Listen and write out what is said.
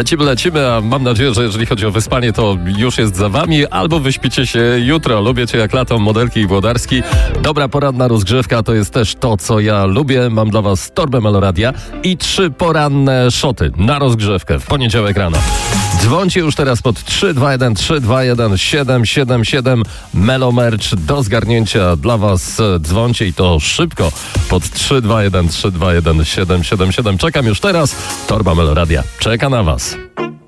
Lecimy, a mam nadzieję, że jeżeli chodzi o wyspanie, to już jest za wami, albo wyśpicie się jutro. Lubię cię jak lato, Modelki i Włodarski. Dobra poranna rozgrzewka to jest też to, co ja lubię. Mam dla was torbę Meloradia i 3 poranne szoty na rozgrzewkę w poniedziałek rano. Dzwońcie już teraz pod 321 321 777. Melo Merch do zgarnięcia dla was. Dzwońcie i to szybko pod 321 321 777. Czekam już teraz. Torba Meloradia czeka na was.